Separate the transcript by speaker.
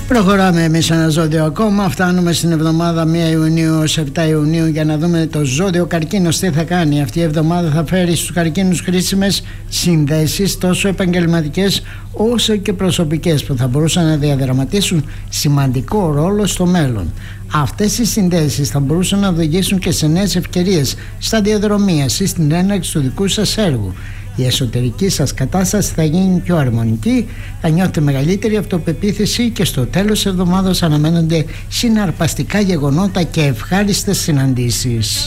Speaker 1: Προχωράμε εμείς ένα ζώδιο ακόμα. Φτάνουμε στην εβδομάδα 1 Ιουνίου ως 7 Ιουνίου για να δούμε το ζώδιο Καρκίνος τι θα κάνει. Αυτή η εβδομάδα θα φέρει στους καρκίνους χρήσιμες συνδέσεις, τόσο επαγγελματικές όσο και προσωπικές, που θα μπορούσαν να διαδραματίσουν σημαντικό ρόλο στο μέλλον. Αυτές οι συνδέσεις θα μπορούσαν να οδηγήσουν και σε νέες ευκαιρίες σταδιοδρομίας ή στην έναρξη του δικού σας έργου. Η εσωτερική σας κατάσταση θα γίνει πιο αρμονική, θα νιώθετε μεγαλύτερη αυτοπεποίθηση και στο τέλος της εβδομάδας αναμένονται συναρπαστικά γεγονότα και ευχάριστες συναντήσεις.